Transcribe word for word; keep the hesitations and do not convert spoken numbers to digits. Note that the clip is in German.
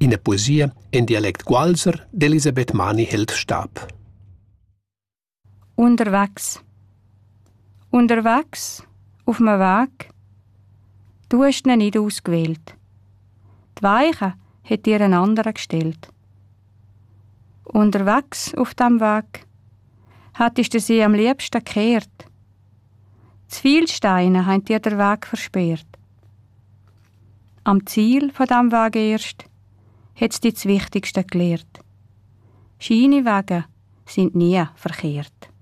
in der Poesie in Dialekt Gualser d'Elisabeth Mani hält Stab. Unterwegs. Unterwegs, auf dem Weg. Du hast ihn nicht ausgewählt. Die Weiche hat dir ein anderer gestellt. Unterwegs auf dem Weg hattest du sie am liebsten gekehrt. Zu viele Steine haben dir den Weg versperrt. Am Ziel von diesem Weg erst hat's dir das Wichtigste gelehrt. Scheine Wege sind nie verkehrt.